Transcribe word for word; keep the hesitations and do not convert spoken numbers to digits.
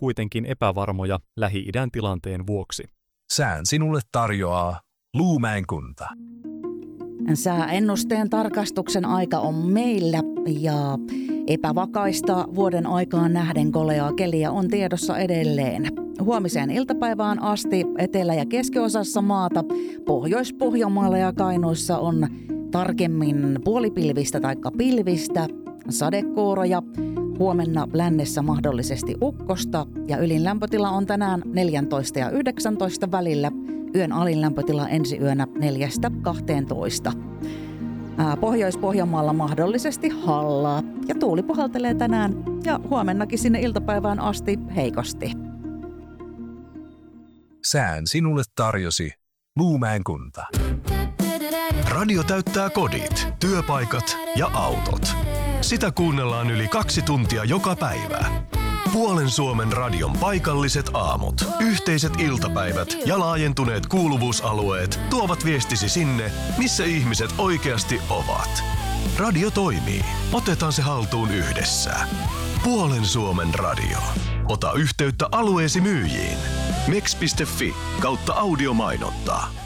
kuitenkin epävarmoja Lähi-idän tilanteen vuoksi. Sään sinulle tarjoaa Luumäen kunta. Sääennusteen tarkastuksen aika on meillä ja epävakaista vuoden aikaan nähden koleaa keliä on tiedossa edelleen. Huomiseen iltapäivään asti etelä- ja keskiosassa maata, Pohjois-Pohjanmaalla ja Kainuussa on tarkemmin puolipilvistä tai pilvistä, sadekuuroja, huomenna lännessä mahdollisesti ukkosta ja ylin lämpötila on tänään neljätoista ja yhdeksäntoista välillä. Yön alin lämpötila ensi yönä neljästä kahteentoista. Pohjois-Pohjanmaalla mahdollisesti hallaa ja tuuli puhaltelee tänään ja huomennakin sinne iltapäivään asti heikosti. Sään sinulle tarjosi Luumäen kunta. Radio täyttää kodit, työpaikat ja autot. Sitä kuunnellaan yli kaksi tuntia joka päivä. Puolen Suomen radion paikalliset aamut, yhteiset iltapäivät ja laajentuneet kuuluvuusalueet tuovat viestisi sinne, missä ihmiset oikeasti ovat. Radio toimii. Otetaan se haltuun yhdessä. Puolen Suomen radio. Ota yhteyttä alueesi myyjiin. meks piste fi kautta audiomainontaa.